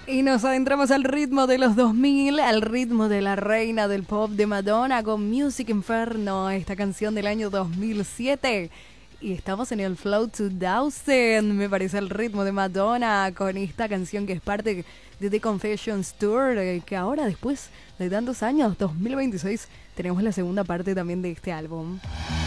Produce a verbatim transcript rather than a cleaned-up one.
Y nos adentramos al ritmo de los dos mil, al ritmo de la reina del pop de Madonna con Music Inferno, esta canción del año dos mil siete. Y estamos en el Flow dos mil, me parece el ritmo de Madonna con esta canción que es parte de The Confessions Tour, que ahora después de tantos años, dos mil veintiséis, tenemos la segunda parte también de este álbum.